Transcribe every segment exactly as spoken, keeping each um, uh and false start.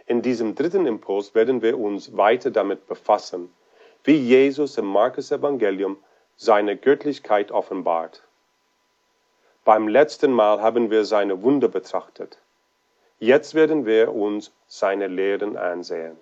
In diesem dritten Impuls werden wir uns weiter damit befassen, wie Jesus im Markus-Evangelium seine Göttlichkeit offenbart. Beim letzten Mal haben wir seine Wunder betrachtet. Jetzt werden wir uns seine Lehren ansehen.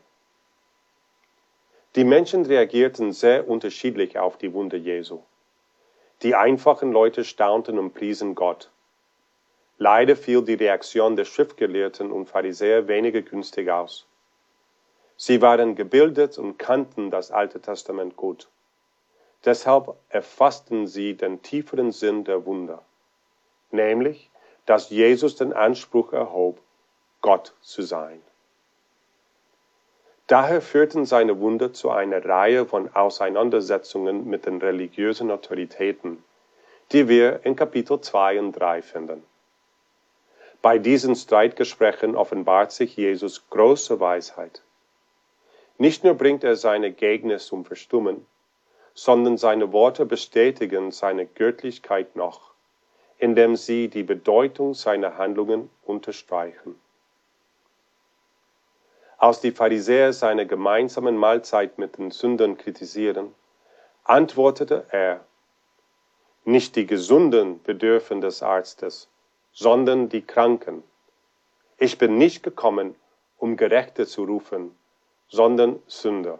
Die Menschen reagierten sehr unterschiedlich auf die Wunder Jesu. Die einfachen Leute staunten und priesen Gott. Leider fiel die Reaktion der Schriftgelehrten und Pharisäer weniger günstig aus. Sie waren gebildet und kannten das Alte Testament gut. Deshalb erfassten sie den tieferen Sinn der Wunder, nämlich, dass Jesus den Anspruch erhob, Gott zu sein. Daher führten seine Wunder zu einer Reihe von Auseinandersetzungen mit den religiösen Autoritäten, die wir in Kapitel zwei und drei finden. Bei diesen Streitgesprächen offenbart sich Jesus große Weisheit. Nicht nur bringt er seine Gegner zum Verstummen, sondern seine Worte bestätigen seine Göttlichkeit noch, indem sie die Bedeutung seiner Handlungen unterstreichen. Als die Pharisäer seine gemeinsamen Mahlzeit mit den Sündern kritisieren, antwortete er: Nicht die Gesunden bedürfen des Arztes, sondern die Kranken. Ich bin nicht gekommen, um Gerechte zu rufen, sondern Sünder.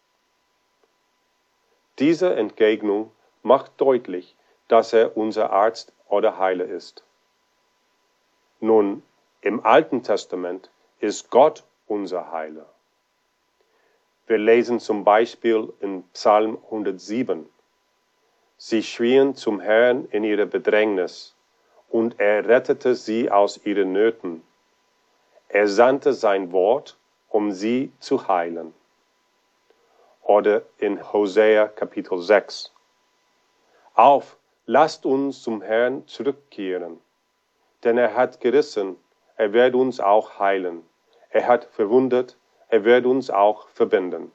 Diese Entgegnung macht deutlich, dass er unser Arzt oder Heiler ist. Nun, im Alten Testament ist Gott unser Heiler. Wir lesen zum Beispiel in Psalm hundertsieben. Sie schrien zum Herrn in ihrer Bedrängnis, und er rettete sie aus ihren Nöten. Er sandte sein Wort, um sie zu heilen. Oder in Hosea Kapitel sechs. Auf, lasst uns zum Herrn zurückkehren, denn er hat gerissen, er wird uns auch heilen. Er hat verwundet, er wird uns auch verbinden.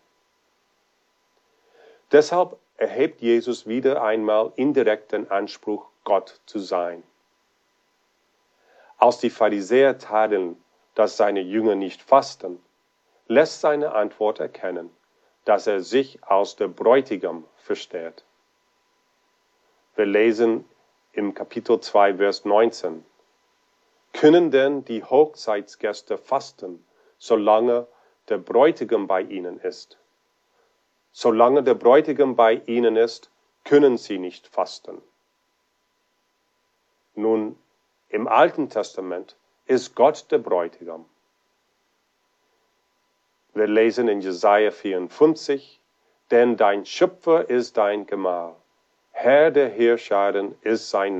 Deshalb erhebt Jesus wieder einmal indirekt den Anspruch, Gott zu sein. Als die Pharisäer tadeln, dass seine Jünger nicht fasten, lässt seine Antwort erkennen, dass er sich als der Bräutigam versteht. Wir lesen im Kapitel zwei, Vers neunzehn. Können denn die Hochzeitsgäste fasten, solange der Bräutigam bei ihnen ist? Solange der Bräutigam bei ihnen ist, können sie nicht fasten. Nun, im Alten Testament ist Gott der Bräutigam. Wir lesen in Jesaja vierundfünfzig, denn dein Schöpfer ist dein Gemahl, Herr der Heerscharen ist sein